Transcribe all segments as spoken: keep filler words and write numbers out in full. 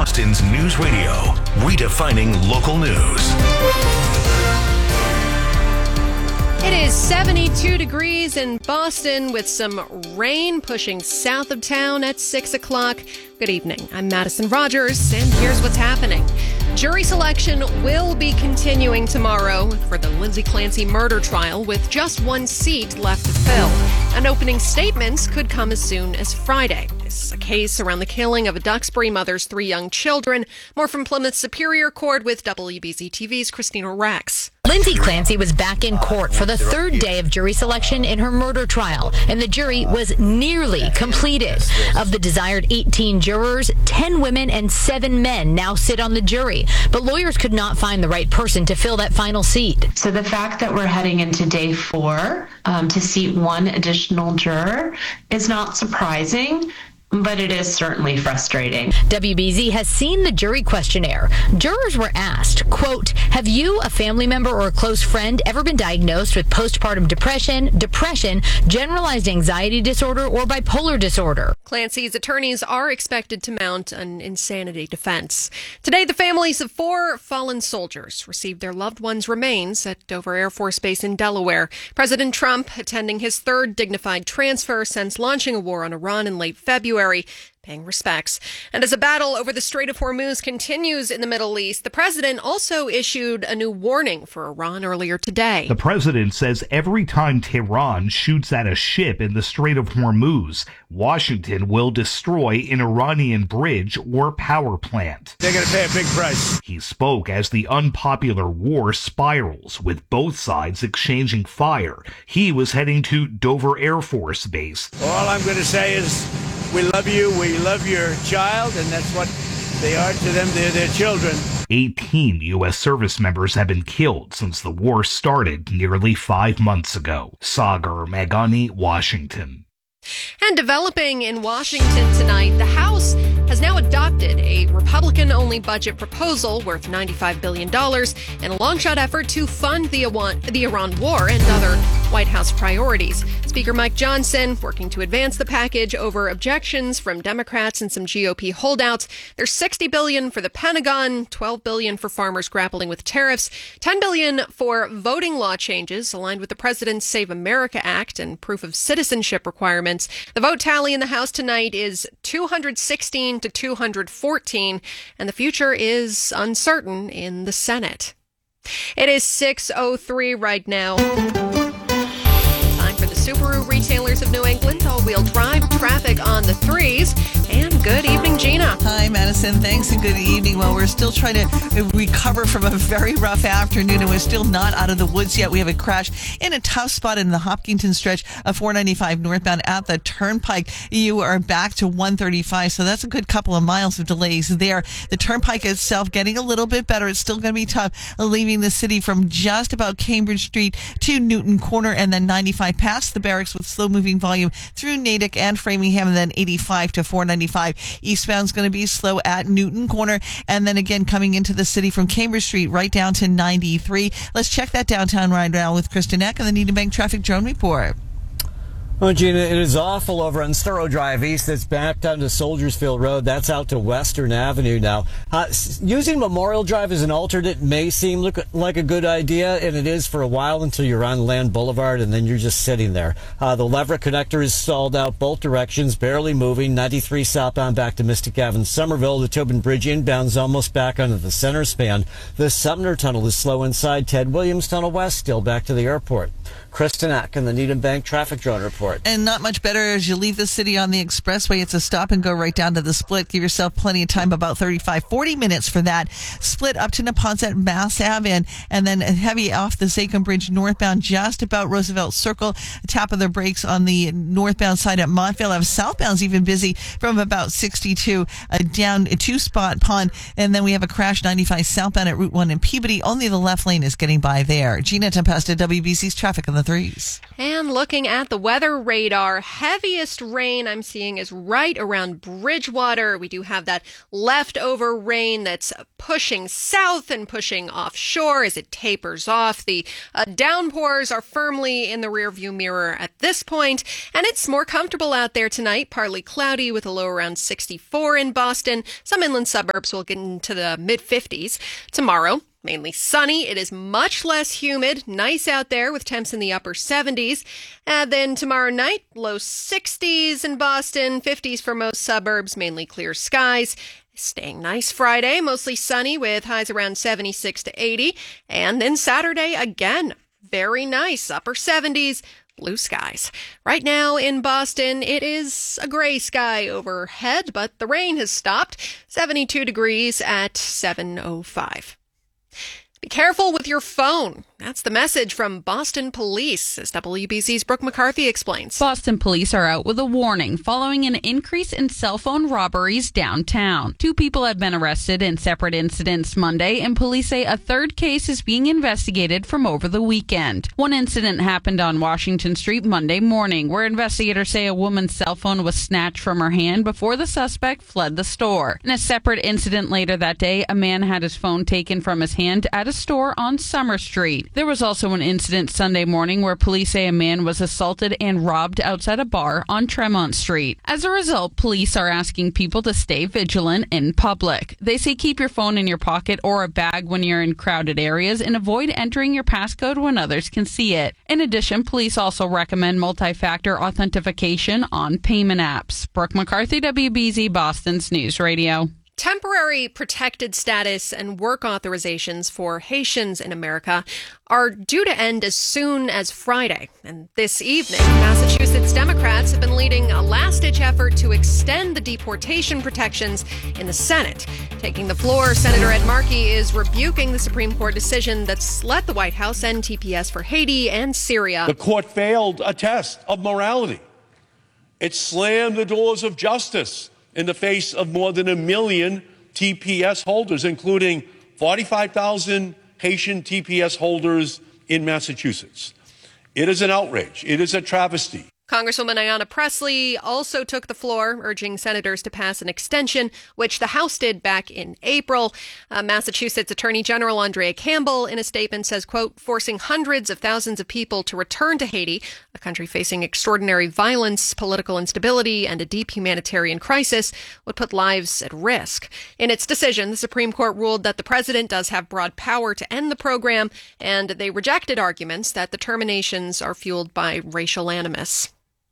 Boston's News Radio, redefining local news. It is seventy-two degrees in Boston with some rain pushing south of town at six o'clock. Good evening. I'm Madison Rogers, and here's what's happening. Jury selection will be continuing tomorrow for the Lindsay Clancy murder trial with just one seat left to fill. And opening statements could come as soon as Friday. This is a case around the killing of a Duxbury mother's three young children. More from Plymouth Superior Court with W B Z T V's Christina Rex. Lindsay Clancy was back in court for the third day of jury selection in her murder trial, and the jury was nearly completed. Of the desired eighteen jurors, ten women and seven men now sit on the jury, but lawyers could not find the right person to fill that final seat. So the fact that we're heading into day four um, to seat one additional juror is not surprising, but it is certainly frustrating. W B Z has seen the jury questionnaire. Jurors were asked, quote, have you, a family member or a close friend, ever been diagnosed with postpartum depression, depression, generalized anxiety disorder, or bipolar disorder? Clancy's attorneys are expected to mount an insanity defense. Today, the families of four fallen soldiers received their loved ones' remains at Dover Air Force Base in Delaware. President Trump attending his third dignified transfer since launching a war on Iran in late February. Paying respects. And as a battle over the Strait of Hormuz continues in the Middle East, the president also issued a new warning for Iran earlier today. The president says every time Tehran shoots at a ship in the Strait of Hormuz, Washington will destroy an Iranian bridge or power plant. They're going to pay a big price. He spoke as the unpopular war spirals, with both sides exchanging fire. He was heading to Dover Air Force Base. All I'm going to say is, we love you, we love your child, and that's what they are to them. They're their children. eighteen U S service members have been killed since the war started nearly five months ago. Sagar Magani, Washington. And developing in Washington tonight, the House has now adopted a Republican-only budget proposal worth ninety-five billion dollars in a long-shot effort to fund the Iran, the Iran war and other White House priorities. Speaker Mike Johnson working to advance the package over objections from Democrats and some G O P holdouts. There's sixty billion dollars for the Pentagon, twelve billion dollars for farmers grappling with tariffs, ten billion dollars for voting law changes aligned with the President's Save America Act and proof of citizenship requirements. The vote tally in the House tonight is two hundred sixteen to two hundred fourteen, and the future is uncertain in the Senate. It is six oh three right now. Time for the Subaru Retailers of New England all-wheel drive traffic on the threes. And good evening, Gina. Hi, Madison. Thanks and good evening. Well, we're still trying to recover from a very rough afternoon, and we're still not out of the woods yet. We have a crash in a tough spot in the Hopkinton stretch of four ninety-five northbound at the Turnpike. You are back to one thirty-five, so that's a good couple of miles of delays there. The Turnpike itself getting a little bit better. It's still going to be tough leaving the city from just about Cambridge Street to Newton Corner, and then ninety-five past the barracks with slow-moving volume through Natick and Framingham, and then eighty-five to four ninety-five. Eastbound's going to be slow at Newton Corner, and then again coming into the city from Cambridge Street right down to ninety-three. Let's check that downtown right now with Kristen Eck and the Needham Bank Traffic Drone Report. Oh, Gina, it is awful over on Sturrow Drive East. It's back down to Soldiersfield Road. That's out to Western Avenue now. Uh, using Memorial Drive as an alternate may seem look like a good idea, and it is for a while until you're on Land Boulevard, and then you're just sitting there. Uh, the Leverett connector is stalled out both directions, barely moving. ninety-three southbound back to Mystic Ave, Somerville. The Tobin Bridge inbound's almost back onto the center span. The Sumner Tunnel is slow inside. Ted Williams Tunnel West still back to the airport. Kristen Eck and the Needham Bank Traffic Drone Report. And not much better as you leave the city on the expressway. It's a stop and go right down to the split. Give yourself plenty of time, about thirty-five, forty minutes for that. Split up to Neponset, Mass Ave, and, and then heavy off the Zachem Bridge northbound, just about Roosevelt Circle. Tap of the brakes on the northbound side at Montvale Ave. Southbound's even busy from about sixty-two uh, down to Spot Pond. And then we have a crash ninety-five southbound at Route one in Peabody. Only the left lane is getting by there. Gina Tempesta, W B C's traffic on the threes. And looking at the weather radar. Heaviest rain I'm seeing is right around Bridgewater. We do have that leftover rain that's pushing south and pushing offshore as it tapers off. The uh, downpours are firmly in the rearview mirror at this point, and it's more comfortable out there tonight. Partly cloudy with a low around sixty-four in Boston. Some inland suburbs will get into the mid fifties. Tomorrow, mainly sunny. It is much less humid. Nice out there with temps in the upper seventies. And then tomorrow night, low sixties in Boston, fifties for most suburbs, mainly clear skies. Staying nice Friday, mostly sunny with highs around seventy-six to eighty. And then Saturday, again, very nice, upper seventies. Blue skies. Right now in Boston, it is a gray sky overhead, but the rain has stopped. seventy-two degrees at seven oh five. Be careful with your phone. That's the message from Boston Police, as W B C's Brooke McCarthy explains. Boston Police are out with a warning following an increase in cell phone robberies downtown. Two people have been arrested in separate incidents Monday, and police say a third case is being investigated from over the weekend. One incident happened on Washington Street Monday morning, where investigators say a woman's cell phone was snatched from her hand before the suspect fled the store. In a separate incident later that day, a man had his phone taken from his hand at a store on Summer Street. There was also an incident Sunday morning where police say a man was assaulted and robbed outside a bar on Tremont Street. As a result, police are asking people to stay vigilant in public. They say keep your phone in your pocket or a bag when you're in crowded areas and avoid entering your passcode when others can see it. In addition, police also recommend multi-factor authentication on payment apps. Brooke McCarthy, W B Z Boston's News Radio. Temporary protected status and work authorizations for Haitians in America are due to end as soon as Friday. And this evening, Massachusetts Democrats have been leading a last-ditch effort to extend the deportation protections in the Senate. Taking the floor, Senator Ed Markey is rebuking the Supreme Court decision that's let the White House end T P S for Haiti and Syria. The court failed a test of morality. It slammed the doors of justice in the face of more than a million T P S holders, including forty-five thousand Haitian T P S holders in Massachusetts. It is an outrage. It is a travesty. Congresswoman Ayanna Pressley also took the floor, urging senators to pass an extension, which the House did back in April. Uh, Massachusetts Attorney General Andrea Campbell, in a statement, says, quote, forcing hundreds of thousands of people to return to Haiti, a country facing extraordinary violence, political instability, and a deep humanitarian crisis, would put lives at risk. In its decision, the Supreme Court ruled that the president does have broad power to end the program, and they rejected arguments that the terminations are fueled by racial animus.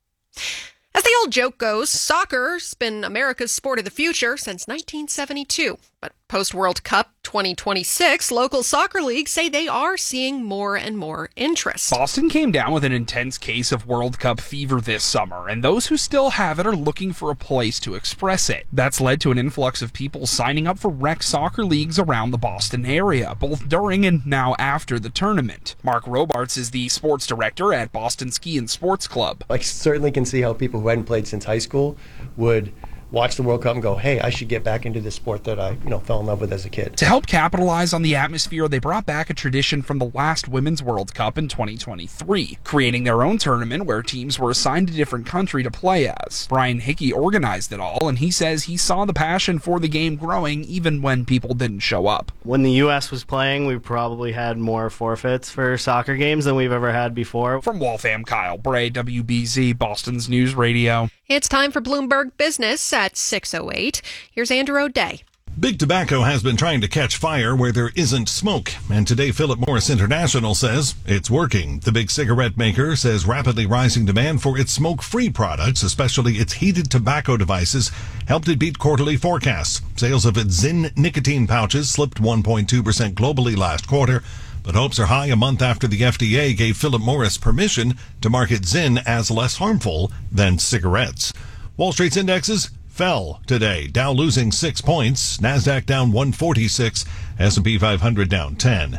As the old joke goes, soccer's been America's sport of the future since nineteen seventy-two. But post-World Cup twenty twenty-six, local soccer leagues say they are seeing more and more interest. Boston came down with an intense case of World Cup fever this summer, and those who still have it are looking for a place to express it. That's led to an influx of people signing up for rec soccer leagues around the Boston area, both during and now after the tournament. Mark Robarts is the sports director at Boston Ski and Sports Club. I certainly can see how people who hadn't played since high school would watch the World Cup and go, hey, I should get back into this sport that I, you know, fell in love with as a kid. To help capitalize on the atmosphere, they brought back a tradition from the last Women's World Cup in twenty twenty-three, creating their own tournament where teams were assigned a different country to play as. Brian Hickey organized it all, and he says he saw the passion for the game growing even when people didn't show up. When the U S was playing, we probably had more forfeits for soccer games than we've ever had before. From Waltham, Kyle Bray, W B Z, Boston's News Radio. It's time for Bloomberg Business at six oh eight. Here's Andrew O'Day. Big Tobacco has been trying to catch fire where there isn't smoke, and today Philip Morris International says it's working. The big cigarette maker says rapidly rising demand for its smoke-free products, especially its heated tobacco devices, helped it beat quarterly forecasts. Sales of its Zyn nicotine pouches slipped one point two percent globally last quarter, but hopes are high a month after the F D A gave Philip Morris permission to market Zyn as less harmful than cigarettes. Wall Street's indexes fell today. Dow losing six points, NASDAQ down one forty-six, S and P five hundred down ten.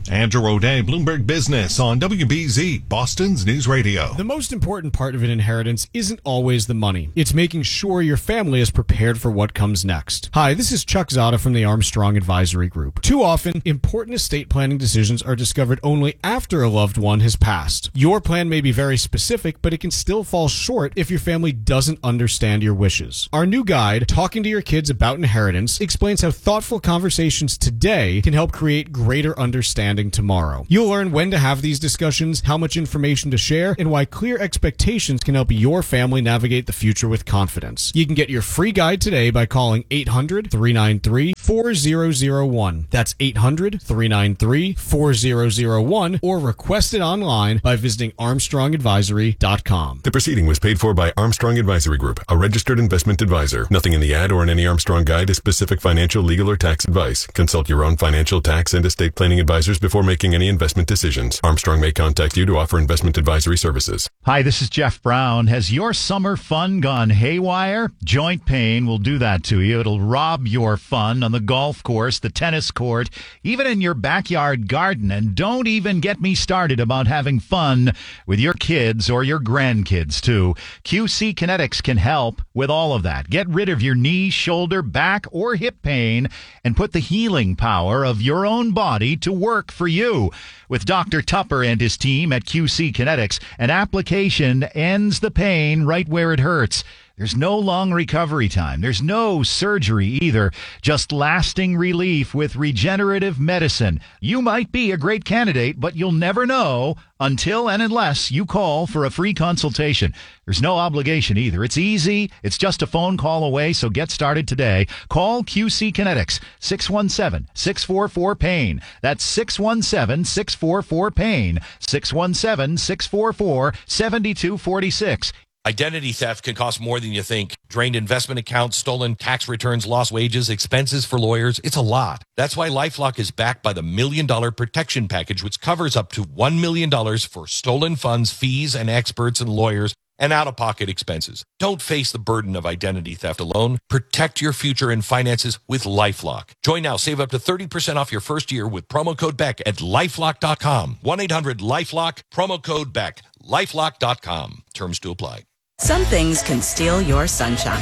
Andrew O'Day, Bloomberg Business on W B Z, Boston's News Radio. The most important part of an inheritance isn't always the money. It's making sure your family is prepared for what comes next. Hi, this is Chuck Zada from the Armstrong Advisory Group. Too often, important estate planning decisions are discovered only after a loved one has passed. Your plan may be very specific, but it can still fall short if your family doesn't understand your wishes. Our new guide, Talking to Your Kids About Inheritance, explains how thoughtful conversations today can help create greater understanding tomorrow. You'll learn when to have these discussions, how much information to share, and why clear expectations can help your family navigate the future with confidence. You can get your free guide today by calling eight hundred, three nine three, four zero zero one. That's eight hundred, three nine three, four zero zero one, or request it online by visiting armstrong advisory dot com. The proceeding was paid for by Armstrong Advisory Group, a registered investment advisor. Nothing in the ad or in any Armstrong guide is specific financial, legal, or tax advice. Consult your own financial, tax, and estate planning advisors before making any investment decisions. Armstrong may contact you to offer investment advisory services. Hi, this is Jeff Brown. Has your summer fun gone haywire? Joint pain will do that to you. It'll rob your fun on the golf course, the tennis court, even in your backyard garden. And don't even get me started about having fun with your kids or your grandkids, too. Q C Kinetics can help with all of that. Get rid of your knee, shoulder, back, or hip pain and put the healing power of your own body to work for you. With Doctor Tupper and his team at Q C Kinetics, an application ends the pain right where it hurts. There's no long recovery time. There's no surgery either. Just lasting relief with regenerative medicine. You might be a great candidate, but you'll never know until and unless you call for a free consultation. There's no obligation either. It's easy. It's just a phone call away, so get started today. Call Q C Kinetics, six one seven, six four four, PAIN. That's six one seven, six four four, PAIN, six one seven, six four four, seven two four six. Identity theft can cost more than you think. Drained investment accounts, stolen tax returns, lost wages, expenses for lawyers. It's a lot. That's why LifeLock is backed by the Million Dollar Protection Package, which covers up to one million dollars for stolen funds, fees, and experts and lawyers, and out-of-pocket expenses. Don't face the burden of identity theft alone. Protect your future and finances with LifeLock. Join now. Save up to thirty percent off your first year with promo code Beck at lifelock dot com. one eight hundred LifeLock, promo code Beck, lifelock dot com. Terms to apply. Some things can steal your sunshine.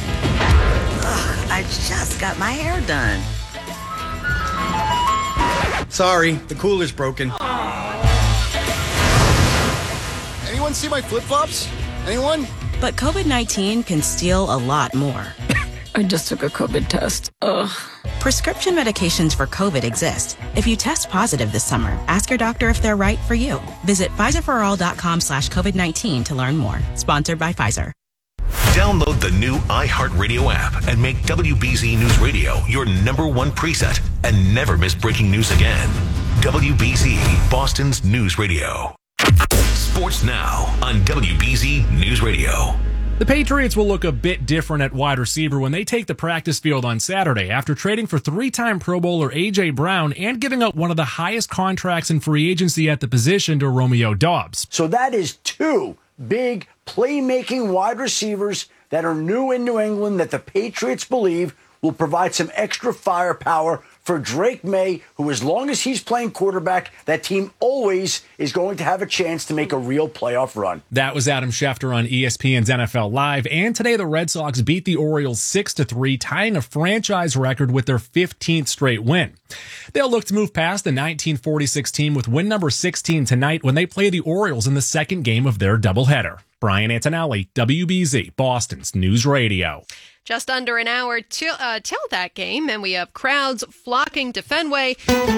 Ugh, I just got my hair done. Sorry, the cooler's broken. Anyone see my flip-flops? Anyone? But COVID nineteen can steal a lot more. I just took a COVID test. Ugh. Prescription medications for COVID exist. If you test positive this summer, ask your doctor if they're right for you. Visit Pfizerforall.com slash COVID-19 to learn more. Sponsored by Pfizer. Download the new iHeartRadio app and make W B Z News Radio your number one preset and never miss breaking news again. W B Z, Boston's News Radio. Sports now on W B Z News Radio. The Patriots will look a bit different at wide receiver when they take the practice field on Saturday after trading for three-time Pro Bowler A J. Brown and giving up one of the highest contracts in free agency at the position to Romeo Doubs. So that is two big playmaking wide receivers that are new in New England that the Patriots believe will provide some extra firepower for Drake May, who, as long as he's playing quarterback, that team always is going to have a chance to make a real playoff run. That was Adam Schefter on E S P N's N F L Live. And today the Red Sox beat the Orioles six to three, tying a franchise record with their fifteenth straight win. They'll look to move past the nineteen forty-six team with win number sixteen tonight when they play the Orioles in the second game of their doubleheader. Brian Antonelli, W B Z, Boston's News Radio. Just under an hour till, uh, till that game, and we have crowds flocking to Fenway.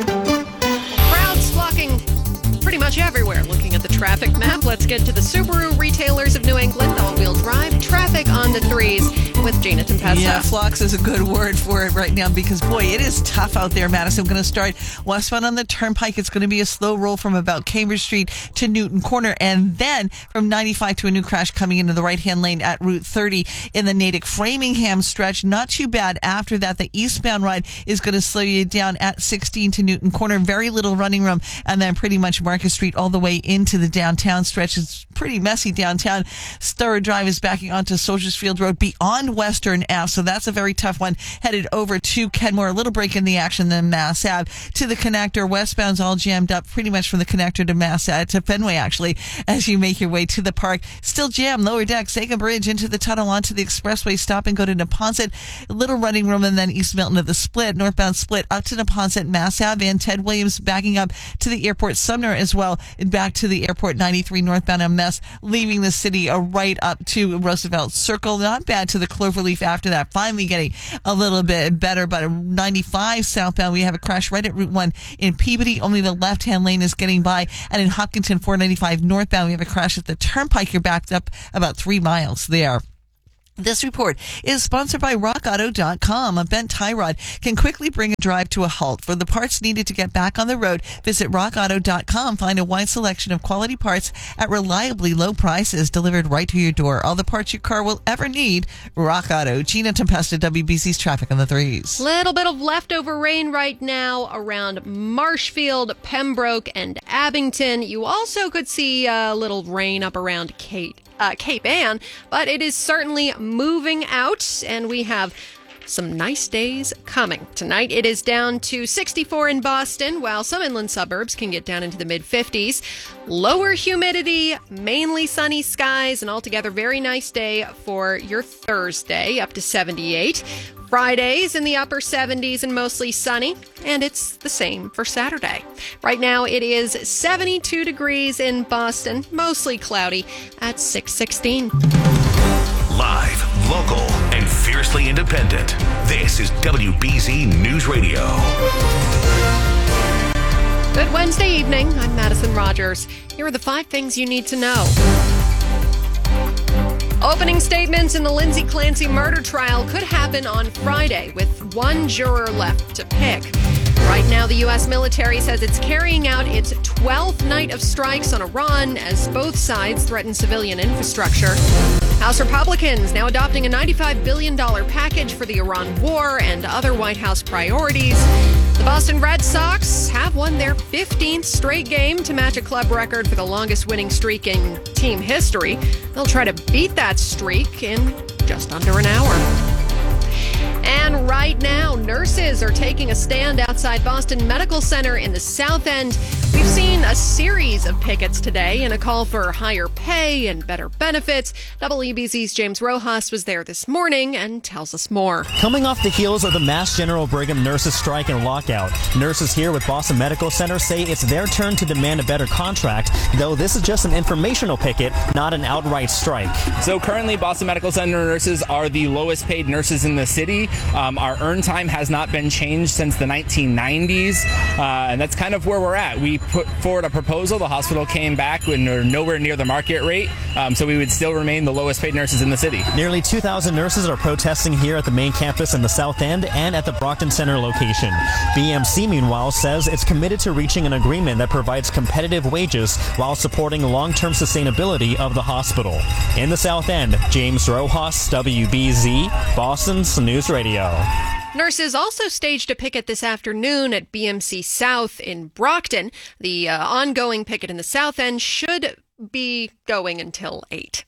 Crowds flocking pretty much everywhere. Looking at the traffic map, let's get to the Subaru Retailers of New England all-wheel drive traffic on the threes with Gina Tempesta. Yeah, flocks is a good word for it right now because, boy, it is tough out there, Madison. I'm going to start westbound on the Turnpike. It's going to be a slow roll from about Cambridge Street to Newton Corner, and then from ninety-five to a new crash coming into the right-hand lane at Route thirty in the Natick-Framingham stretch. Not too bad. After that, the eastbound ride is going to slow you down at sixteen to Newton Corner. Very little running room, and then pretty much Market Market Street all the way into the downtown stretch. It's pretty messy downtown. Sturrow Drive is backing onto Soldiers Field Road beyond Western Ave, so that's a very tough one. Headed over to Kenmore, a little break in the action then Mass Ave to the connector. Westbound's all jammed up pretty much from the connector to Mass Ave, to Fenway actually, as you make your way to the park. Still jammed, lower deck, Sega Bridge into the tunnel onto the expressway. Stop and go to Neponset. A little running room, and then East Milton to the split, northbound split up to Neponset, Mass Ave, and Ted Williams backing up to the airport. Sumner as well, and back to the airport ninety-three northbound, a mess, leaving the city uh, right up to Roosevelt Circle. Not bad to the Cloverleaf after that. Finally getting a little bit better, but ninety-five southbound, we have a crash right at Route one in Peabody. Only the left-hand lane is getting by. And in Hopkinton, four ninety-five northbound, we have a crash at the Turnpike. You're backed up about three miles there. This report is sponsored by rock auto dot com. A bent tie rod can quickly bring a drive to a halt. For the parts needed to get back on the road, visit rock auto dot com. Find a wide selection of quality parts at reliably low prices delivered right to your door. All the parts your car will ever need. Rock Auto. Gina Tempesta, W B C's traffic on the threes. Little bit of leftover rain right now around Marshfield, Pembroke, and Abington. You also could see a little rain up around Kate. Uh, Cape Ann, but it is certainly moving out, and we have some nice days coming. Tonight it is down to sixty-four in Boston, while some inland suburbs can get down into the mid fifties. Lower humidity, mainly sunny skies, and altogether very nice day for your Thursday, up to seventy-eight. Fridays in the upper seventies and mostly sunny, and it's the same for Saturday. Right now it is seventy-two degrees in Boston, mostly cloudy at six sixteen. Live, local, and fiercely independent. This is W B Z News Radio. Good Wednesday evening. I'm Madison Rogers. Here are the five things you need to know. Opening statements in the Lindsay Clancy murder trial could happen on Friday, with one juror left to pick. Right now, the U S military says it's carrying out its twelfth night of strikes on Iran as both sides threaten civilian infrastructure. House Republicans now adopting a ninety-five billion dollars package for the Iran war and other White House priorities. The Boston Red Sox have won their fifteenth straight game to match a club record for the longest winning streak in team history. They'll try to beat that streak in just under an hour. And right now, nurses are taking a stand outside Boston Medical Center in the South End. We've seen a series of pickets today and a call for higher pay and better benefits. W B Z's James Rojas was there this morning and tells us more. Coming off the heels of the Mass General Brigham nurses strike and lockout, nurses here with Boston Medical Center say it's their turn to demand a better contract, though this is just an informational picket, not an outright strike. So currently, Boston Medical Center nurses are the lowest paid nurses in the city. Um, our earn time has not been changed since the nineteen nineties, uh, and that's kind of where we're at. We put forward a proposal. The hospital came back when we're nowhere near the market rate, um, so we would still remain the lowest paid nurses in the city. Nearly two thousand nurses are protesting here at the main campus in the South End and at the Brockton Center location. B M C, meanwhile, says it's committed to reaching an agreement that provides competitive wages while supporting long-term sustainability of the hospital. In the South End, James Rojas, W B Z, Boston's News Radio. Nurses also staged a picket this afternoon at B M C South in Brockton. The uh, ongoing picket in the South End should be going until eight.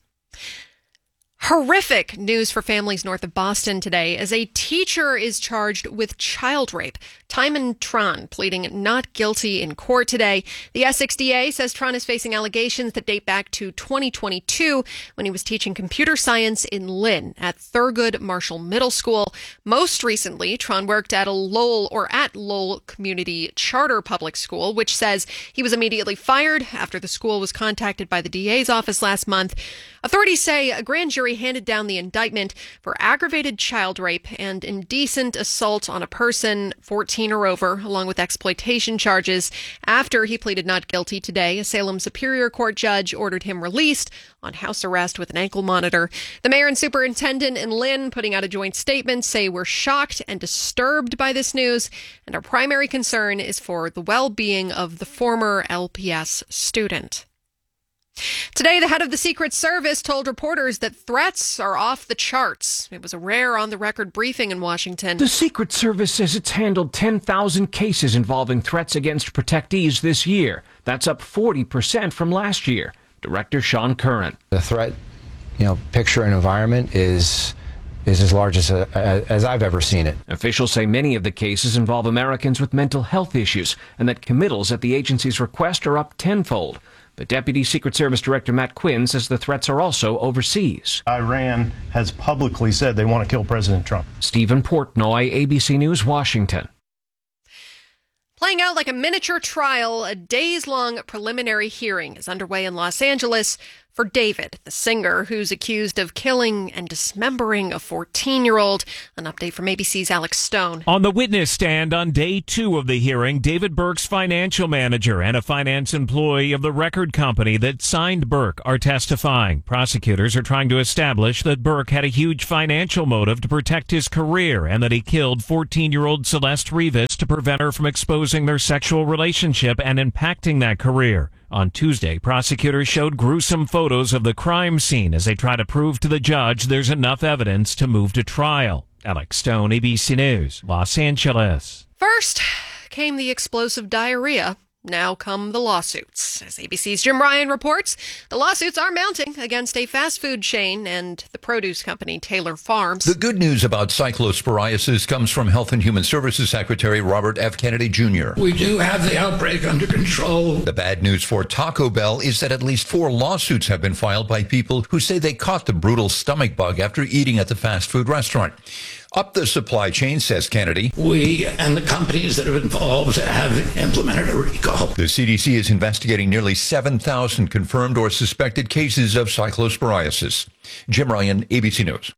Horrific news for families north of Boston today as a teacher is charged with child rape. Timon Tron pleading not guilty in court today. The S six D A says Tron is facing allegations that date back to twenty twenty-two when he was teaching computer science in Lynn at Thurgood Marshall Middle School. Most recently, Tron worked at a Lowell or at Lowell Community Charter Public School, which says he was immediately fired after the school was contacted by the D A's office last month. Authorities say a grand jury handed down the indictment for aggravated child rape and indecent assault on a person fourteen or over, along with exploitation charges. After he pleaded not guilty today, a Salem Superior Court judge ordered him released on house arrest with an ankle monitor. The mayor and superintendent in Lynn, putting out a joint statement, say we're shocked and disturbed by this news, and our primary concern is for the well-being of the former L P S student. Today, the head of the Secret Service told reporters that threats are off the charts. It was a rare on-the-record briefing in Washington. The Secret Service says it's handled ten thousand cases involving threats against protectees this year. That's up forty percent from last year. Director Sean Curran. The threat, you know, picture and environment is is as large as, uh, as I've ever seen it. Officials say many of the cases involve Americans with mental health issues and that committals at the agency's request are up tenfold. But Deputy Secret Service Director Matt Quinn says the threats are also overseas. Iran has publicly said they want to kill President Trump. Stephen Portnoy, A B C News, Washington. Playing out like a miniature trial, a days-long preliminary hearing is underway in Los Angeles for David, the singer who's accused of killing and dismembering a fourteen-year-old. An update from A B C's Alex Stone. On the witness stand on day two of the hearing, David Burke's financial manager and a finance employee of the record company that signed Burke are testifying. Prosecutors are trying to establish that Burke had a huge financial motive to protect his career and that he killed fourteen-year-old Celeste Rivas to prevent her from exposing their sexual relationship and impacting that career. On Tuesday, prosecutors showed gruesome photos of the crime scene as they try to prove to the judge there's enough evidence to move to trial. Alex Stone, A B C News, Los Angeles. First came the explosive diarrhea. Now come the lawsuits. As A B C's Jim Ryan reports, the lawsuits are mounting against a fast food chain and the produce company Taylor Farms. The good news about cyclosporiasis comes from Health and Human Services Secretary Robert F. Kennedy Junior We do have the outbreak under control. The bad news for Taco Bell is that at least four lawsuits have been filed by people who say they caught the brutal stomach bug after eating at the fast food restaurant. Up the supply chain, says Kennedy. We and the companies that are involved have implemented a recall. The C D C is investigating nearly seven thousand confirmed or suspected cases of cyclosporiasis. Jim Ryan, A B C News.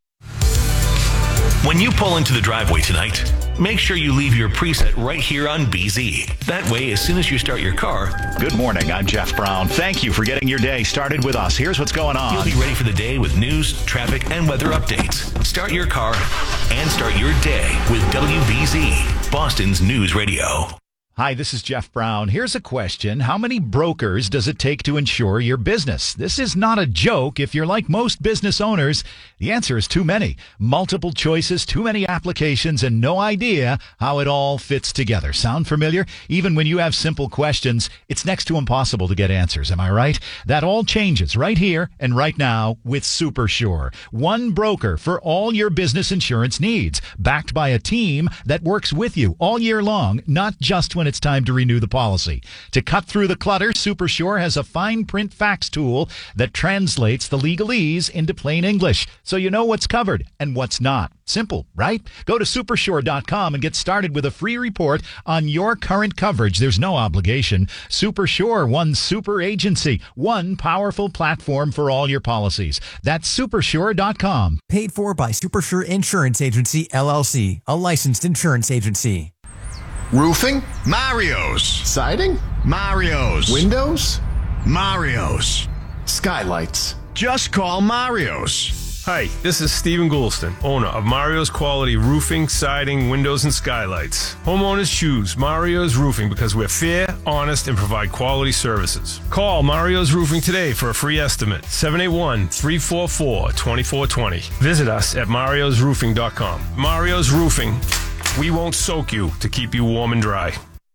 When you pull into the driveway tonight, make sure you leave your preset right here on B Z. That way, as soon as you start your car... Good morning, I'm Jeff Brown. Thank you for getting your day started with us. Here's what's going on. You'll be ready for the day with news, traffic, and weather updates. Start your car and start your day with W B Z, Boston's News Radio. Hi, this is Jeff Brown. Here's a question. How many brokers does it take to insure your business? This is not a joke. If you're like most business owners, the answer is too many. Multiple choices, too many applications, and no idea how it all fits together. Sound familiar? Even when you have simple questions, it's next to impossible to get answers. Am I right? That all changes right here and right now with SuperSure. One broker for all your business insurance needs, backed by a team that works with you all year long, not just when it's time to renew the policy. To cut through the clutter, SuperSure has a fine print fax tool that translates the legalese into plain English, so you know what's covered and what's not. Simple, right? Go to supersure dot com and get started with a free report on your current coverage. There's no obligation. SuperSure, one super agency, one powerful platform for all your policies. That's supersure dot com. Paid for by SuperSure Insurance Agency, L L C, a licensed insurance agency. Roofing? Mario's. Siding? Mario's. Windows? Mario's. Skylights. Just call Mario's. Hi, this is Stephen Goulston, owner of Mario's Quality Roofing, Siding, Windows, and Skylights. Homeowners choose Mario's Roofing because we're fair, honest, and provide quality services. Call Mario's Roofing today for a free estimate, seven eight one, three four four, two four two zero. Visit us at marios roofing dot com. Mario's Roofing. We won't soak you to keep you warm and dry.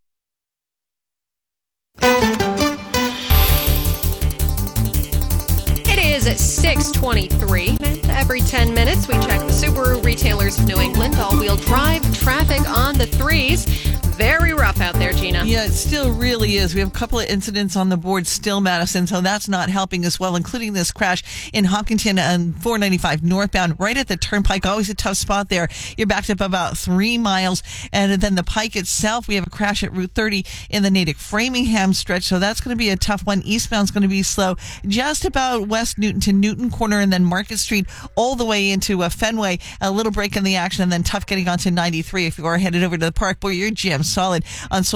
It is at six twenty-three. Every ten minutes, we check the Subaru retailers of New England. All-wheel drive traffic on the threes. Very rough out there, Gina. Yeah, it still really is. We have a couple of incidents on the board still, Madison, so that's not helping as well, including this crash in Hopkinton and four ninety-five northbound, right at the turnpike. Always a tough spot there. You're backed up about three miles. And then the pike itself, we have a crash at Route thirty in the Natick Framingham stretch, so that's going to be a tough one. Eastbound's going to be slow. Just about West Newton to Newton Corner and then Market Street all the way into uh, Fenway. A little break in the action and then tough getting onto ninety-three if you are headed over to the park. Boy, you're jammed solid on Soldiers Field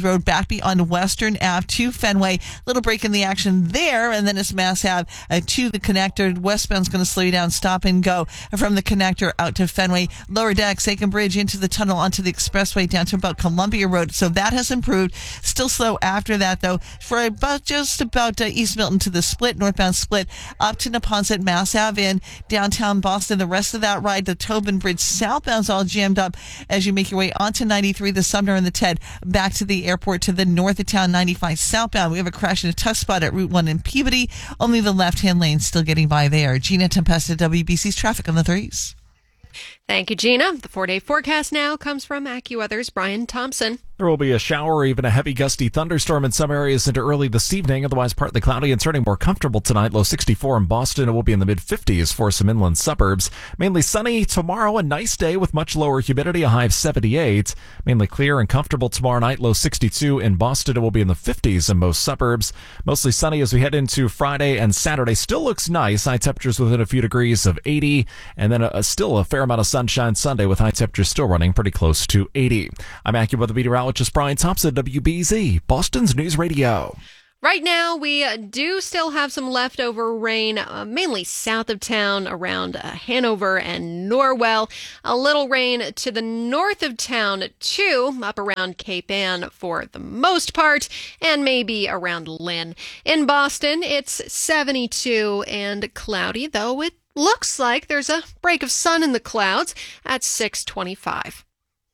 Road back beyond Western Ave to Fenway. Little break in the action there, and then it's Mass Ave uh, to the connector. Westbound's going to slow you down, stop and go from the connector out to Fenway. Lower deck, Aiken Bridge into the tunnel onto the expressway down to about Columbia Road. So that has improved. Still slow after that, though, for about just about uh, East Milton to the split, northbound split, up to Neponset, Mass Ave in downtown Boston. The rest of that ride, the Tobin Bridge southbound's all jammed up as you make your way onto ninety-three, the Sumner and the Ted, back to the airport to the north of town, ninety-five southbound. We have a crash in a tough spot at Route one in Peabody. Only the left-hand lane still getting by there. Gina Tempesta, W B C's traffic on the threes. Thank you, Gina. The four-day forecast now comes from AccuWeather's Brian Thompson. There will be a shower or even a heavy gusty thunderstorm in some areas into early this evening. Otherwise partly cloudy and turning more comfortable tonight. Low sixty-four in Boston. It will be in the mid fifties for some inland suburbs. Mainly sunny tomorrow. A nice day with much lower humidity. A high of seventy-eight. Mainly clear and comfortable tomorrow night. Low sixty-two in Boston. It will be in the fifties in most suburbs. Mostly sunny as we head into Friday and Saturday. Still looks nice. High temperatures within a few degrees of eighty. And then a, a still a fair amount of sunshine Sunday with high temperatures still running pretty close to eighty. I'm AccuWeather meteorologist Brian Thompson, W B Z, Boston's News Radio. Right now, we uh, do still have some leftover rain, uh, mainly south of town around uh, Hanover and Norwell. A little rain to the north of town, too, up around Cape Ann for the most part, and maybe around Lynn. In Boston, it's seventy-two and cloudy, though it looks like there's a break of sun in the clouds at six twenty-five.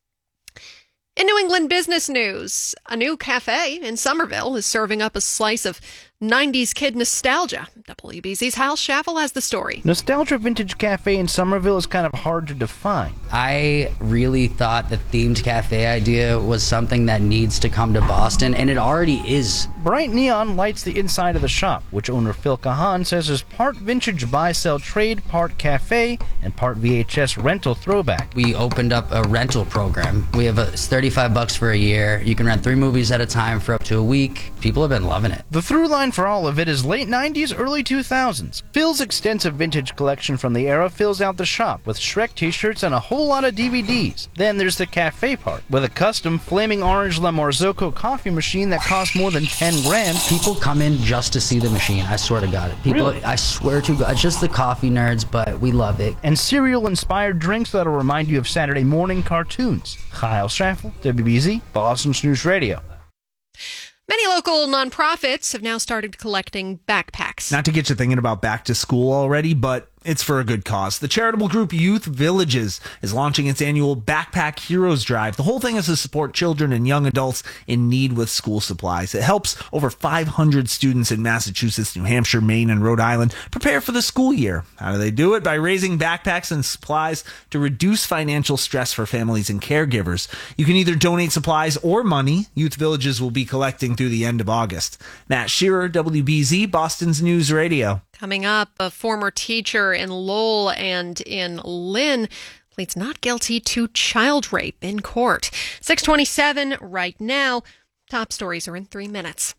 In New England business news, a new cafe in Somerville is serving up a slice of nineties kid nostalgia. W B Z's Hal Schaffel has the story. Nostalgia Vintage Cafe in Somerville is kind of hard to define. I really thought the themed cafe idea was something that needs to come to Boston, and it already is. Bright neon lights the inside of the shop, which owner Phil Kahan says is part vintage buy-sell trade, part cafe, and part V H S rental throwback. We opened up a rental program. We have a it's thirty-five bucks for a year. You can rent three movies at a time for up to a week. People have been loving it. The through line for all of it is late nineties, early two thousands. Phil's extensive vintage collection from the era fills out the shop with Shrek t-shirts and a whole lot of D V Ds. Then there's the cafe part, with a custom flaming orange La Marzocco coffee machine that costs more than ten grand. People come in just to see the machine, I swear to God. People, Really? I swear to God, it's just the coffee nerds, but we love it. And cereal-inspired drinks that'll remind you of Saturday morning cartoons. Kyle Schaffel, W B Z, Boston's News Radio. Many local nonprofits have now started collecting backpacks. Not to get you thinking about back to school already, but it's for a good cause. The charitable group Youth Villages is launching its annual Backpack Heroes Drive. The whole thing is to support children and young adults in need with school supplies. It helps over five hundred students in Massachusetts, New Hampshire, Maine, and Rhode Island prepare for the school year. How do they do it? By raising backpacks and supplies to reduce financial stress for families and caregivers. You can either donate supplies or money. Youth Villages will be collecting through the end of August. Matt Shearer, W B Z, Boston's News Radio. Coming up, a former teacher in Lowell and in Lynn pleads not guilty to child rape in court. six twenty-seven right now. Top stories are in three minutes.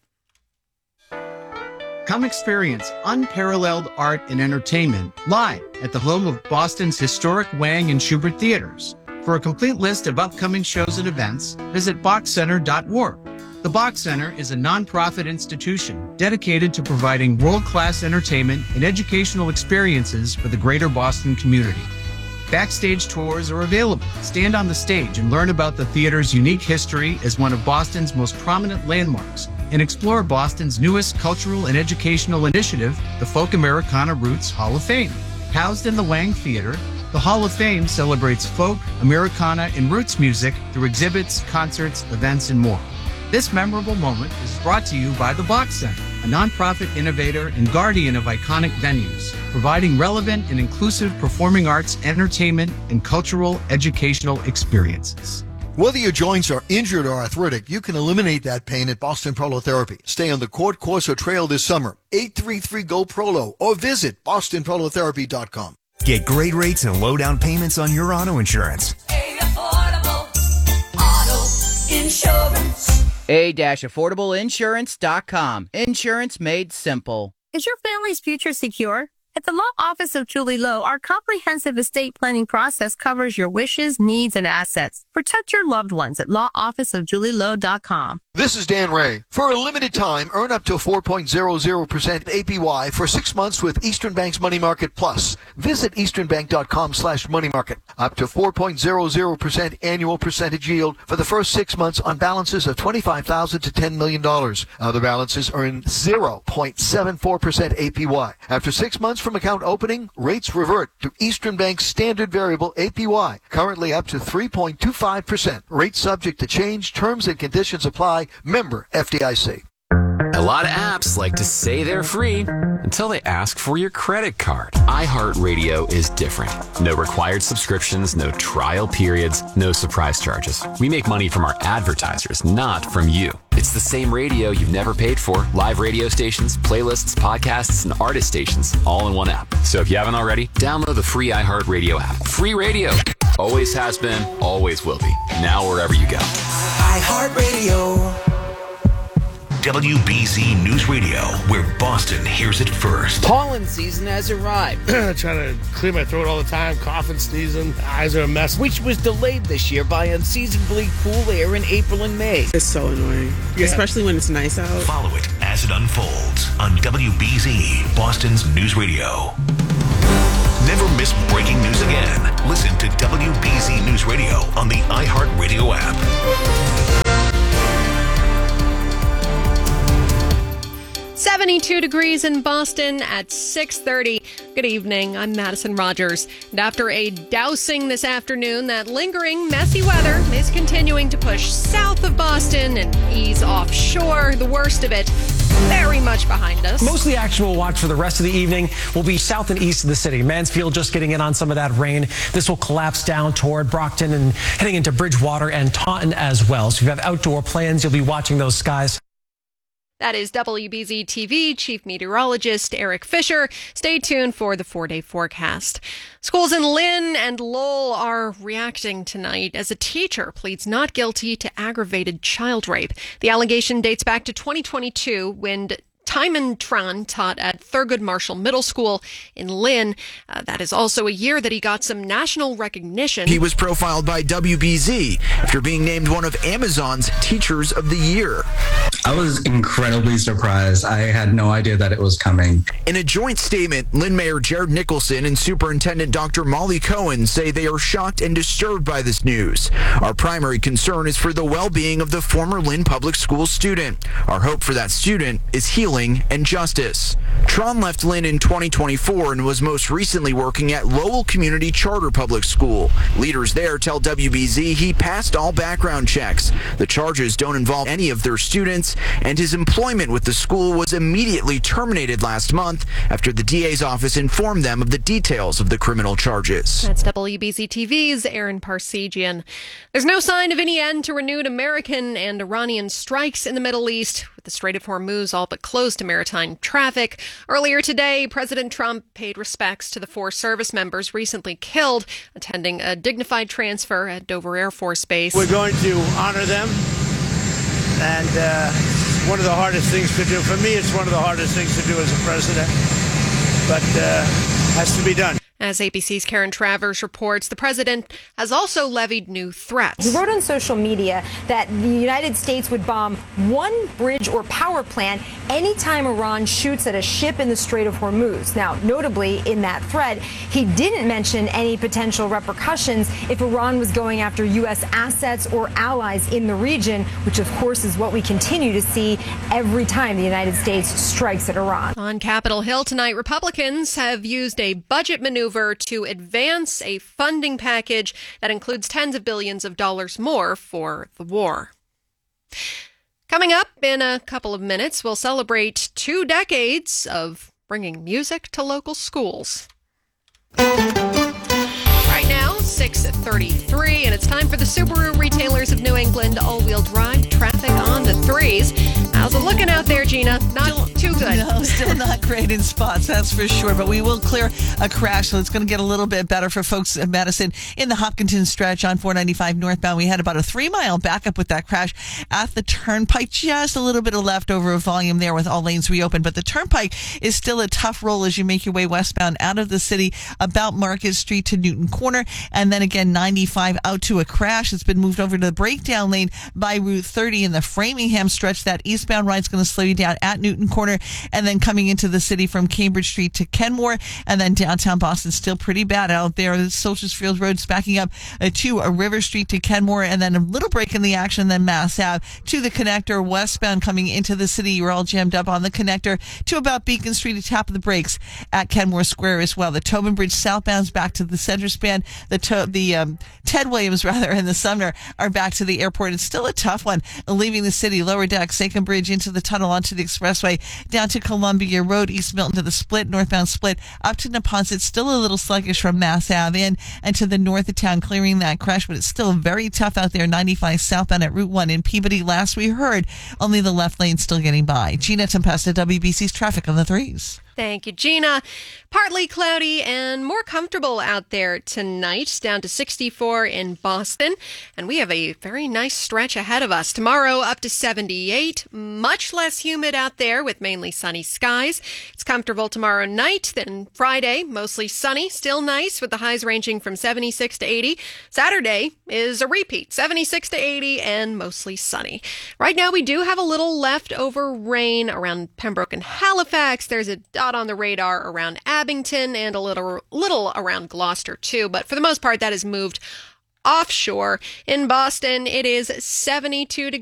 Come experience unparalleled art and entertainment live at the home of Boston's historic Wang and Schubert theaters. For a complete list of upcoming shows and events, visit box center dot org. The Box Center is a nonprofit institution dedicated to providing world-class entertainment and educational experiences for the greater Boston community. Backstage tours are available. Stand on the stage and learn about the theater's unique history as one of Boston's most prominent landmarks, and explore Boston's newest cultural and educational initiative, the Folk Americana Roots Hall of Fame. Housed in the Wang Theater, the Hall of Fame celebrates folk, Americana, and roots music through exhibits, concerts, events, and more. This memorable moment is brought to you by the Box Center, a nonprofit innovator and guardian of iconic venues, providing relevant and inclusive performing arts, entertainment, and cultural educational experiences. Whether your joints are injured or arthritic, you can eliminate that pain at Boston Prolotherapy. Stay on the court, course, or trail this summer. eight three three, G O, P R O L O, or visit boston prolotherapy dot com. Get great rates and low down payments on your auto insurance. A affordable auto insurance. a dash affordable insurance dot com. Insurance made simple. Is your family's future secure? At the Law Office of Julie Lowe, our comprehensive estate planning process covers your wishes, needs, and assets. Protect your loved ones at law office of julie lowe dot com. This is Dan Ray. For a limited time, earn up to four point zero zero percent A P Y for six months with Eastern Bank's Money Market Plus. Visit easternbank.com slash money market. Up to four point zero zero percent annual percentage yield for the first six months on balances of twenty-five thousand dollars to ten million dollars. Other balances earn zero point seven four percent A P Y. After six months from account opening, rates revert to Eastern Bank's standard variable A P Y, currently up to three point two five percent. Rates subject to change. Terms and conditions apply. Member F D I C. A lot of apps like to say they're free until they ask for your credit card. iHeartRadio is different. No required subscriptions, no trial periods, no surprise charges. We make money from our advertisers, not from you. It's the same radio you've never paid for. Live radio stations, playlists, podcasts, and artist stations, all in one app. So if you haven't already, download the free iHeartRadio app. Free radio. Always has been, always will be. Now wherever you go. iHeartRadio. W B Z News Radio, where Boston hears it first. Pollen season has arrived. Trying to clear my throat all the time, coughing, sneezing, eyes are a mess. Which was delayed this year by unseasonably cool air in April and May. It's so annoying, yeah. Especially when it's nice out. Follow it as it unfolds on W B Z, Boston's News Radio. Never miss breaking news again. Listen to W B Z News Radio on the iHeartRadio app. seventy-two degrees in Boston at six thirty. Good evening. I'm Madison Rogers. And after a dousing this afternoon, that lingering messy weather is continuing to push south of Boston and ease offshore. The worst of it very much behind us. Most of the action we'll watch for the rest of the evening will be south and east of the city. Mansfield just getting in on some of that rain. This will collapse down toward Brockton and heading into Bridgewater and Taunton as well. So if you have outdoor plans, you'll be watching those skies. That is W B Z T V Chief Meteorologist Eric Fisher. Stay tuned for the four-day forecast. Schools in Lynn and Lowell are reacting tonight as a teacher pleads not guilty to aggravated child rape. The allegation dates back to twenty twenty-two when Timon Tran taught at Thurgood Marshall Middle School in Lynn. Uh, that is also a year that he got some national recognition. He was profiled by W B Z after being named one of Amazon's Teachers of the Year. I was incredibly surprised. I had no idea that it was coming. In a joint statement, Lynn Mayor Jared Nicholson and Superintendent Doctor Molly Cohen say they are shocked and disturbed by this news. Our primary concern is for the well-being of the former Lynn Public Schools student. Our hope for that student is healing and justice. Tron left Lynn in twenty twenty-four and was most recently working at Lowell Community Charter Public School. Leaders there tell W B Z he passed all background checks. The charges don't involve any of their students, and his employment with the school was immediately terminated last month after the D A's office informed them of the details of the criminal charges. That's W B Z T V's Aaron Parsegian. There's no sign of any end to renewed American and Iranian strikes in the Middle East, with the Strait of Hormuz all but closed to maritime traffic. Earlier today, President Trump paid respects to the four service members recently killed attending a dignified transfer at Dover Air Force Base. We're going to honor them, and uh, one of the hardest things to do. For me, it's one of the hardest things to do as a president, but uh, has to be done. As A B C's Karen Travers reports, the president has also levied new threats. He wrote on social media that the United States would bomb one bridge or power plant anytime Iran shoots at a ship in the Strait of Hormuz. Now, notably in that threat, he didn't mention any potential repercussions if Iran was going after U S assets or allies in the region, which of course is what we continue to see every time the United States strikes at Iran. On Capitol Hill tonight, Republicans have used a budget maneuver to advance a funding package that includes tens of billions of dollars more for the war. Coming up in a couple of minutes, we'll celebrate two decades of bringing music to local schools. Right now, six thirty-three, and it's time for the Subaru Retailers of New England all-wheel drive traffic on the threes. How's it looking out there, Gina? Not too good. good. No, still not great in spots, that's for sure. But we will clear a crash, so it's going to get a little bit better for folks in Madison in the Hopkinton stretch on four ninety-five northbound. We had about a three-mile backup with that crash at the Turnpike. Just a little bit of leftover volume there with all lanes reopened. But the Turnpike is still a tough roll as you make your way westbound out of the city about Market Street to Newton Corner. And then again, ninety-five out to a crash. It's been moved over to the breakdown lane by Route thirty in the Framingham stretch. That eastbound ride's going to slow you down at Newton Corner, and then coming into the city from Cambridge Street to Kenmore, and then downtown Boston still pretty bad out there. Soldiers Field Road's backing up uh, to a River Street to Kenmore, and then a little break in the action, then Mass Ave to the connector westbound coming into the city. You're all jammed up on the connector to about Beacon Street, a tap of the brakes at Kenmore Square as well. The Tobin Bridge southbound's back to the center span. The to- the um, Ted Williams rather and the Sumner are back to the airport. It's still a tough one leaving the city. Lower deck, Sachem Bridge into the tunnel onto the expressway down to Columbia Road, East Milton to the Split, northbound Split up to Neponset. Still a little sluggish from Mass Ave in and to the north of town, clearing that crash, but it's still very tough out there. ninety-five southbound at Route one in Peabody. Last we heard, only the left lane still getting by. Gina Tempesta, W B C's traffic on the threes. Thank you, Gina. Partly cloudy and more comfortable out there tonight, down to sixty-four in Boston. And we have a very nice stretch ahead of us. Tomorrow up to seventy-eight, much less humid out there with mainly sunny skies. It's comfortable tomorrow night. Then Friday, mostly sunny, still nice with the highs ranging from seventy-six to eighty. Saturday is a repeat, seventy-six to eighty and mostly sunny. Right now we do have a little leftover rain around Pembroke and Halifax. There's a dot on the radar around Abington and a little little around Gloucester too, but for the most part that has moved offshore. In Boston, it is seventy-two degrees.